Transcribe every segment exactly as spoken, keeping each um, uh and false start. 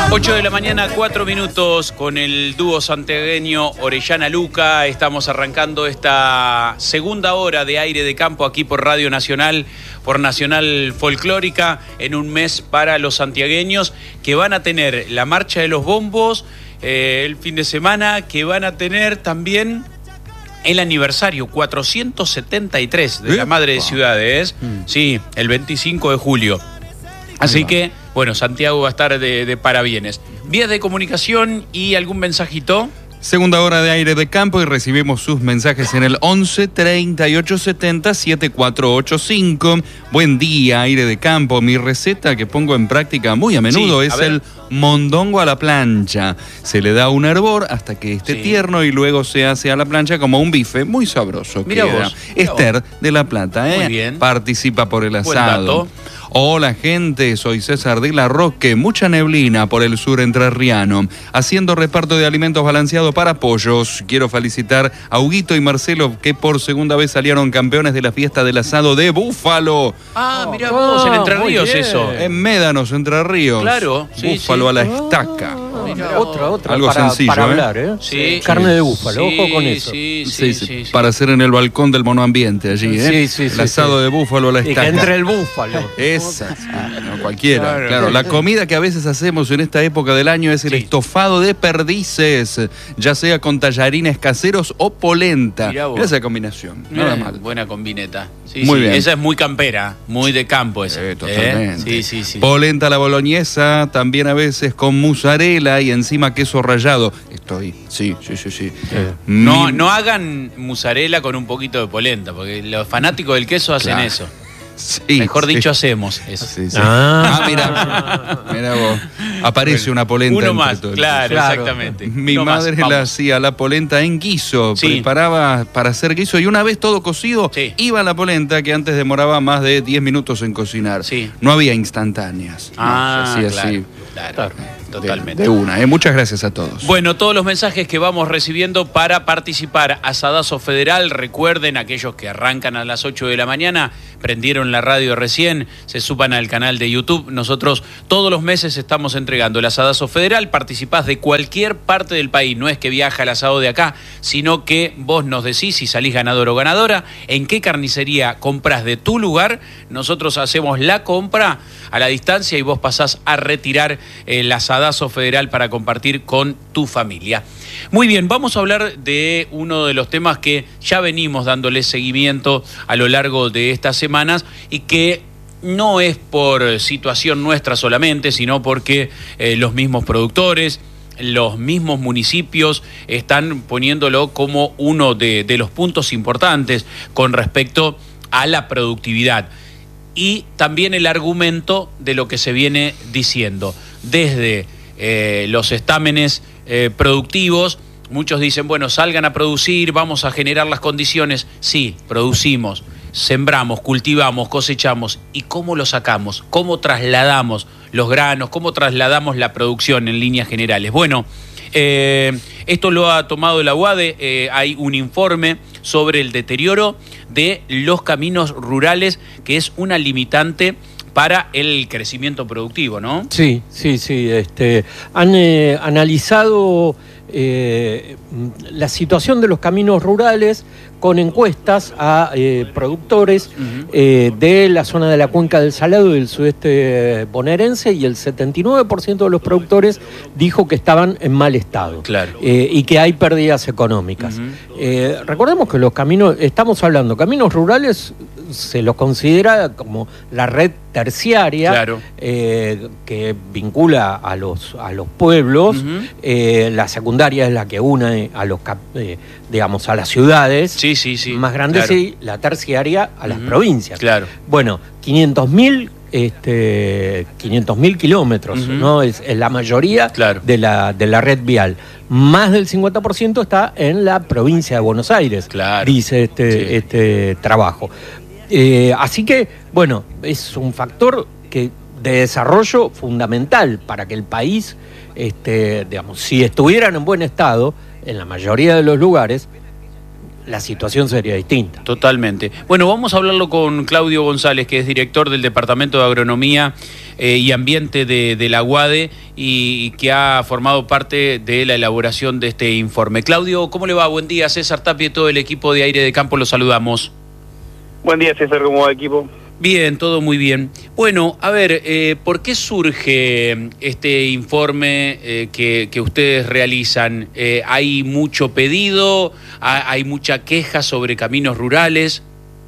ocho de la mañana, cuatro minutos, con el dúo santiagueño Orellana Luca. Estamos arrancando esta segunda hora de aire de campo aquí por Radio Nacional, por Nacional Folclórica, en un mes para los santiagueños que van a tener la marcha de los bombos eh, el fin de semana, que van a tener también el aniversario cuatrocientos setenta y tres de la Madre de Ciudades, mm. sí, el veinticinco de julio. Así que, bueno, Santiago va a estar de, de parabienes. Vías de comunicación y algún mensajito. Segunda hora de aire de campo y recibimos sus mensajes en el once, treinta y ocho, setenta, setenta y cuatro ochenta y cinco. Buen día, aire de campo. Mi receta que pongo en práctica muy a menudo sí, a es ver. el mondongo a la plancha. Se le da un hervor hasta que esté sí. tierno y luego se hace a la plancha como un bife muy sabroso. Mira queda. vos. Mira Esther vos. de La Plata, ¿eh? Muy bien. Participa por el Buen asado. dato. Hola gente, soy César de la Roque, mucha neblina por el sur entrerriano, haciendo reparto de alimentos balanceados para pollos. Quiero felicitar a Huguito y Marcelo que por segunda vez salieron campeones de la fiesta del asado de Búfalo. Ah, mirá vos, en Entre Ríos eso. En Médanos, Entre Ríos. Claro, sí, Búfalo sí. a la estaca. Mira, otra, otra. Algo para, sencillo, para ¿eh? hablar, ¿eh? Sí. Carne de búfalo, Sí, ojo con eso. Sí, sí, Sí, sí, sí, sí. para hacer en el balcón del monoambiente allí, ¿eh? Sí, sí, sí, el asado sí. de búfalo a la Y estaca. que entre el búfalo. Esa, sí, no, cualquiera, claro, Claro. La comida que a veces hacemos en esta época del año es el Sí. estofado de perdices, ya sea con tallarines caseros o polenta. Mirá vos. Mirá esa combinación, nada Eh, mal. Buena combineta. Sí, Muy sí. bien. Esa es muy campera, muy de campo esa. Eh, totalmente. ¿Eh? Sí, sí, sí. Polenta a la boloñesa, también a veces con mozzarella y encima queso rallado. Estoy, sí, sí, sí, sí. Eh. No, Mi- no hagan mozzarella con un poquito de polenta, porque los fanáticos del queso hacen Claro. eso. Sí, Mejor sí. dicho, hacemos eso. Sí, sí. Ah. Ah, mira, mira vos. Aparece Bueno, una polenta. Uno entre más, todo el- claro, Claro. exactamente. Mi Uno más, madre vamos. la hacía la polenta en guiso, Sí. preparaba para hacer guiso y una vez todo cocido, Sí. iba la polenta que antes demoraba más de diez minutos en cocinar. Sí. No había instantáneas. Ah, No, se hacía claro, así. claro, Claro. totalmente. De, de una, ¿eh? Muchas gracias a todos. Bueno, todos los mensajes que vamos recibiendo para participar. Asadazo Federal, recuerden, aquellos que arrancan a las ocho de la mañana, prendieron la radio recién, se suban al canal de YouTube. Nosotros todos los meses estamos entregando el Asadazo Federal. Participás de cualquier parte del país. No es que viaja el asado de acá, sino que vos nos decís si salís ganador o ganadora, en qué carnicería compras de tu lugar. Nosotros hacemos la compra a la distancia y vos pasás a retirar el Asadazo Federal para compartir con tu familia. Muy bien, vamos a hablar de uno de los temas que ya venimos dándole seguimiento a lo largo de estas semanas y que no es por situación nuestra solamente, sino porque eh, los mismos productores, los mismos municipios están poniéndolo como uno de, de los puntos importantes con respecto a la productividad. Y también el argumento de lo que se viene diciendo. Desde eh, los estámenes eh, productivos, muchos dicen, bueno, salgan a producir, vamos a generar las condiciones. Sí, producimos, sembramos, cultivamos, cosechamos. ¿Y cómo lo sacamos? ¿Cómo trasladamos los granos? ¿Cómo trasladamos la producción en líneas generales? Bueno, eh, esto lo ha tomado la U A D, eh, hay un informe sobre el deterioro de los caminos rurales, que es una limitante para el crecimiento productivo, ¿no? Sí, sí, sí. Este, han eh, analizado eh, la situación de los caminos rurales con encuestas a eh, productores Uh-huh. eh, de la zona de la Cuenca del Salado y del sudeste bonaerense, y el setenta y nueve por ciento de los productores dijo que estaban en mal estado. Claro. Eh, y que hay pérdidas económicas. Uh-huh. Eh, recordemos que los caminos, estamos hablando, caminos rurales se los considera como la red terciaria, Claro. eh, que vincula a los, a los pueblos. Uh-huh. Eh, la secundaria es la que une a los cap- eh, digamos a las ciudades Sí, sí, sí. más grandes, claro. y la terciaria a las Ujú. provincias. Claro. Bueno, quinientos mil este, quinientos mil kilómetros, Ujú. ¿no? Es, es la mayoría Claro. de la, de la red vial. Más del cincuenta por ciento está en la provincia de Buenos Aires, Claro. dice este, Sí. este trabajo. Eh, así que, bueno, es un factor que de desarrollo fundamental para que el país, este, digamos, si estuvieran en buen estado, en la mayoría de los lugares, la situación sería distinta. Totalmente. Bueno, vamos a hablarlo con Claudio González, que es director del Departamento de Agronomía eh, y Ambiente de, de la UADE y, y que ha formado parte de la elaboración de este informe. Claudio, ¿cómo le va? Buen día. César Tapia y todo el equipo de Aire de Campo, los saludamos. Buen día, César, ¿cómo va, equipo? Bien, todo muy bien. Bueno, a ver, eh, ¿por qué surge este informe eh, que, que ustedes realizan? Eh, ¿Hay mucho pedido? ¿Hay mucha queja sobre caminos rurales?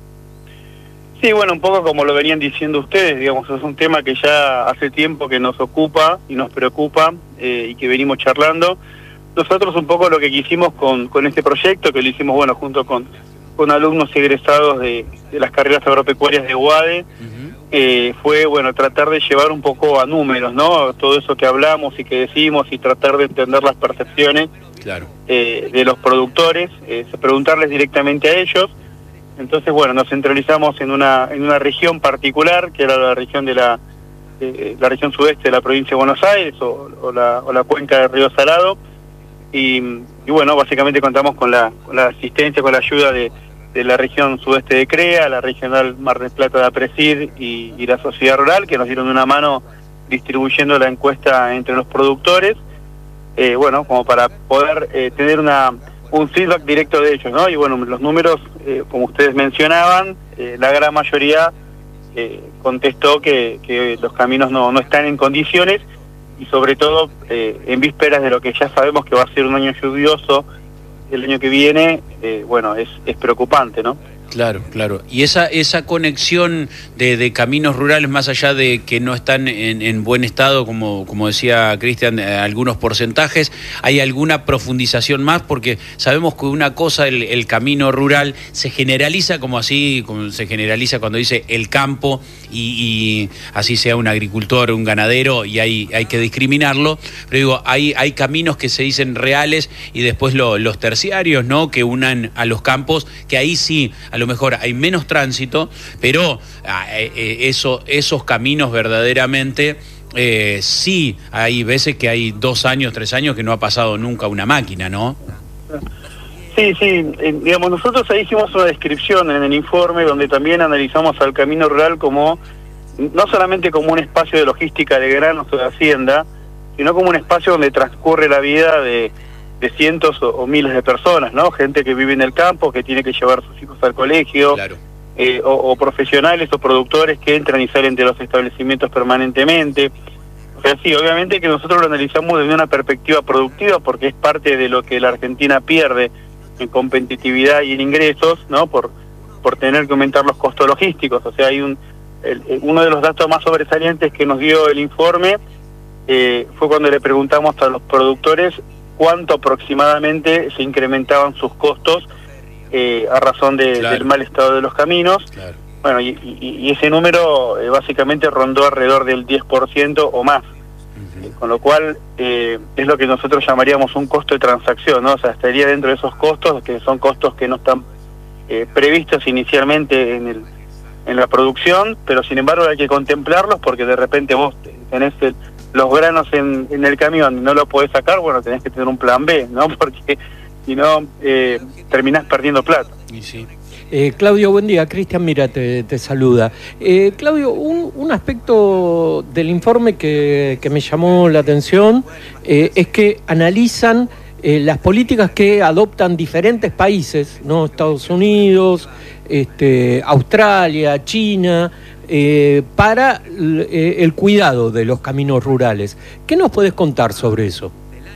Sí, bueno, un poco como lo venían diciendo ustedes, digamos, es un tema que ya hace tiempo que nos ocupa y nos preocupa eh, y que venimos charlando. Nosotros un poco lo que quisimos con, con este proyecto, que lo hicimos, bueno, junto con... con alumnos egresados de, de las carreras agropecuarias de UADE, uh-huh. eh, fue, bueno, tratar de llevar un poco a números, ¿no? Todo eso que hablamos y que decimos y tratar de entender las percepciones claro. eh, de los productores, eh, preguntarles directamente a ellos. Entonces, bueno, nos centralizamos en una en una región particular, que era la región de la eh, la región sudeste de la provincia de Buenos Aires o, o, la, o la cuenca del Río Salado. Y, y bueno, básicamente contamos con la, con la asistencia, con la ayuda de, de la región sudeste de CREA, la regional Mar del Plata de APRESIR y, y la sociedad rural, que nos dieron una mano distribuyendo la encuesta entre los productores, eh, bueno, como para poder eh, tener una un feedback directo de ellos, ¿no? Y bueno, los números, eh, como ustedes mencionaban, eh, la gran mayoría eh, contestó que, que los caminos no, no están en condiciones, y sobre todo eh, en vísperas de lo que ya sabemos que va a ser un año lluvioso el año que viene, eh, bueno, es, es preocupante, ¿no? Claro, claro. Y esa esa conexión de, de caminos rurales, más allá de que no están en, en buen estado, como, como decía Cristian, eh, algunos porcentajes, ¿hay alguna profundización más? Porque sabemos que una cosa, el, el camino rural, se generaliza como así, como se generaliza cuando dice el campo, y, y así sea un agricultor, un ganadero, y hay, hay que discriminarlo. Pero digo, hay, hay caminos que se dicen reales y después lo, los terciarios, ¿no? Que unan a los campos, que ahí sí, a lo mejor hay menos tránsito, pero eh, eso, esos caminos verdaderamente, eh, sí, hay veces que hay dos años, tres años que no ha pasado nunca una máquina, ¿no? Sí, sí, eh, digamos, nosotros ahí hicimos una descripción en el informe donde también analizamos al camino rural como, no solamente como un espacio de logística de granos o de hacienda, sino como un espacio donde transcurre la vida de de cientos o, o miles de personas, ¿no? Gente que vive en el campo, que tiene que llevar a sus hijos al colegio, claro. eh, o, o profesionales o productores que entran y salen de los establecimientos permanentemente. O sea, sí, obviamente que nosotros lo analizamos desde una perspectiva productiva, porque es parte de lo que la Argentina pierde en competitividad y en ingresos, ¿no? Por, por tener que aumentar los costos logísticos. O sea, hay un el, uno de los datos más sobresalientes que nos dio el informe eh, fue cuando le preguntamos a los productores cuánto aproximadamente se incrementaban sus costos eh, a razón de, claro. del mal estado de los caminos. Claro. Bueno, y, y, y ese número eh, básicamente rondó alrededor del diez por ciento o más, uh-huh. eh, con lo cual eh, es lo que nosotros llamaríamos un costo de transacción, ¿no? O sea, estaría dentro de esos costos, que son costos que no están eh, previstos inicialmente en, el, en la producción, pero sin embargo hay que contemplarlos porque de repente vos tenés el los granos en, en el camión y no lo podés sacar, bueno, tenés que tener un plan B, ¿no? Porque si no, eh, terminás perdiendo plata. Y sí. Eh, Claudio, buen día. Cristian, mira, te, te saluda. Eh, Claudio, un, un aspecto del informe que, que me llamó la atención eh, es que analizan eh, las políticas que adoptan diferentes países, ¿no? Estados Unidos, este, Australia, China, Eh, para eh, el cuidado de los caminos rurales. ¿Qué nos puedes contar sobre eso?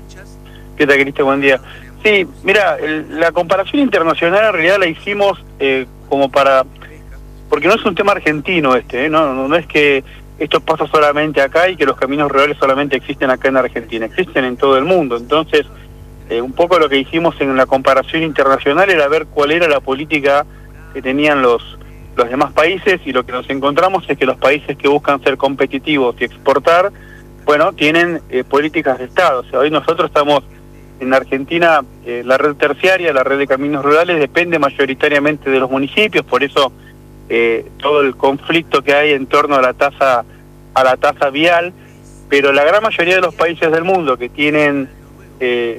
¿Qué tal, Cristian? Buen día. Sí, mira, el, la comparación internacional en realidad la hicimos eh, como para... Porque no es un tema argentino este, ¿eh? no, no, no es que esto pasa solamente acá y que los caminos rurales solamente existen acá en Argentina, existen en todo el mundo. Entonces, eh, un poco lo que hicimos en la comparación internacional era ver cuál era la política que tenían los... los demás países, y lo que nos encontramos es que los países que buscan ser competitivos y exportar, bueno, tienen eh, políticas de Estado. O sea, hoy nosotros estamos en Argentina, eh, la red terciaria, la red de caminos rurales, depende mayoritariamente de los municipios, por eso eh, todo el conflicto que hay en torno a la tasa, a la tasa vial, pero la gran mayoría de los países del mundo que tienen eh,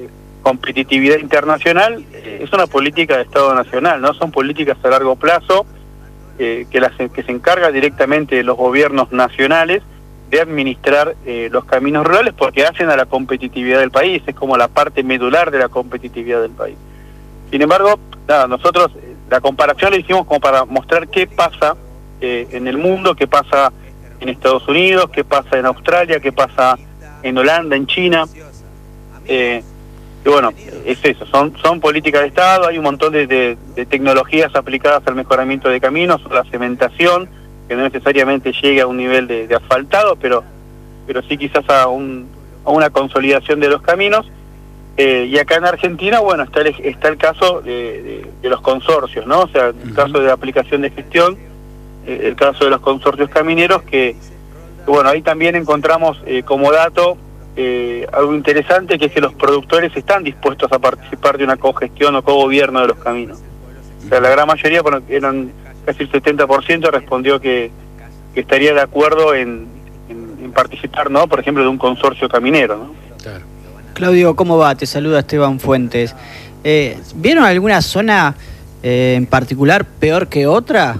competitividad internacional, eh, es una política de Estado Nacional, ¿no? Son políticas a largo plazo eh, que, las, que se encarga directamente de los gobiernos nacionales de administrar eh, los caminos rurales, porque hacen a la competitividad del país, es como la parte medular de la competitividad del país. Sin embargo, nada, nosotros eh, la comparación la hicimos como para mostrar qué pasa eh, en el mundo, qué pasa en Estados Unidos, qué pasa en Australia, qué pasa en Holanda, en China. Eh, y bueno, es eso, son, son políticas de Estado, hay un montón de, de, de tecnologías aplicadas al mejoramiento de caminos, la cementación, que no necesariamente llegue a un nivel de, de asfaltado, pero pero sí quizás a, un, a una consolidación de los caminos. Eh, y acá en Argentina, bueno, está el, está el caso de, de, de los consorcios, ¿no? O sea, el caso de aplicación de gestión, eh, el caso de los consorcios camineros, que, bueno, ahí también encontramos eh, como dato eh, algo interesante, que es que los productores están dispuestos a participar de una cogestión o cogobierno de los caminos. O sea, la gran mayoría, bueno, eran casi el setenta por ciento, respondió que, que estaría de acuerdo en, en, en participar, ¿no? Por ejemplo, de un consorcio caminero, ¿no? Claro. Claudio, ¿cómo va? Te saluda Esteban Fuentes. Eh, ¿Vieron alguna zona eh, en particular peor que otra?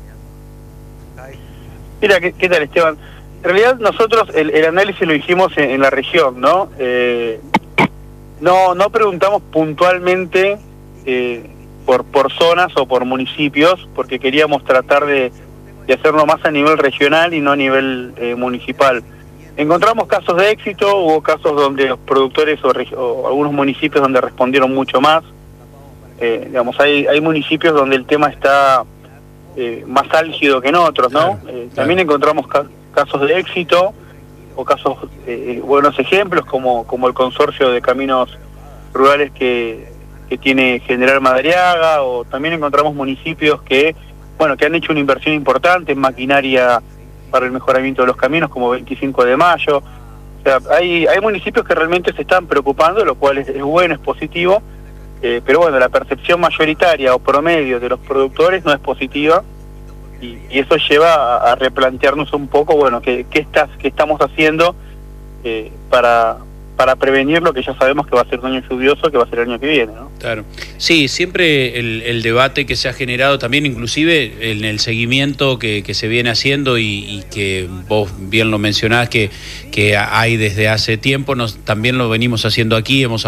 Mira, ¿qué, qué tal, Esteban? En realidad nosotros el, el análisis lo hicimos en, en la región, ¿no? Eh, no no preguntamos puntualmente eh, por, por zonas o por municipios, porque queríamos tratar de, de hacerlo más a nivel regional y no a nivel eh, municipal. Encontramos casos de éxito, hubo casos donde los productores o, o algunos municipios donde respondieron mucho más. Eh, digamos, hay, hay municipios donde el tema está eh, más álgido que en otros, ¿no? Claro, eh, también claro. Encontramos ca casos de éxito o casos, eh, buenos ejemplos, como, como el consorcio de caminos rurales que, que tiene General Madariaga, o también encontramos municipios que, bueno, que han hecho una inversión importante en maquinaria para el mejoramiento de los caminos, como veinticinco de mayo. O sea, hay, hay municipios que realmente se están preocupando, lo cual es, es bueno, es positivo, eh, pero bueno, la percepción mayoritaria o promedio de los productores no es positiva, y, y eso lleva a, a replantearnos un poco, bueno, qué, qué, estás, qué estamos haciendo eh, para... para prevenir lo que ya sabemos que va a ser un año lluvioso, que va a ser el año que viene, ¿no? Claro. Sí, siempre el, el debate que se ha generado también, inclusive en el seguimiento que, que se viene haciendo y, y que vos bien lo mencionás, que, que hay desde hace tiempo, nos, también lo venimos haciendo aquí, hemos